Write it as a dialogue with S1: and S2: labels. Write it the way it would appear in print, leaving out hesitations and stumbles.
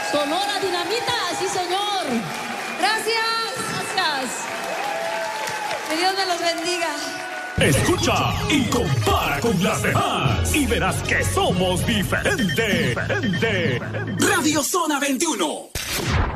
S1: Sonora Dinamita, sí señor.
S2: Gracias.
S1: Gracias.
S2: Que Dios me los bendiga.
S3: Escucha y compara con las demás y verás que somos diferentes. Radio Zona 21.